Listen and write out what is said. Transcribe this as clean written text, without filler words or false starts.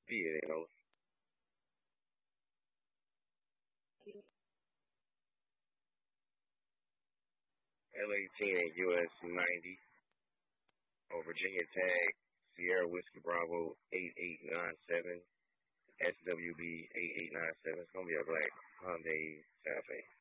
you know. L18 and US 90. Virginia Tag, Sierra Whiskey Bravo 8897. SWB 8897. It's gonna be a black Hyundai Santa Fe.